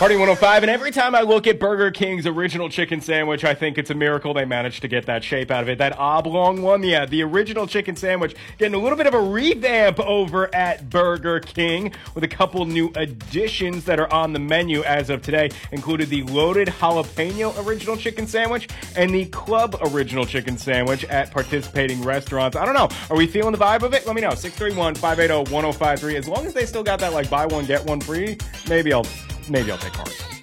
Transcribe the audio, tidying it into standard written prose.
Party 105, and every time I look at Burger King's original chicken sandwich, I think it's a miracle they managed to get that shape out of it. That oblong one, yeah, the original chicken sandwich, getting a little bit of a revamp over at Burger King with a couple new additions that are on the menu as of today, included the loaded jalapeno original chicken sandwich and the club original chicken sandwich at participating restaurants. I don't know. Are we feeling the vibe of it? Let me know. 631-580-1053. As long as they still got that, like, buy one, get one free, maybe I'll take part.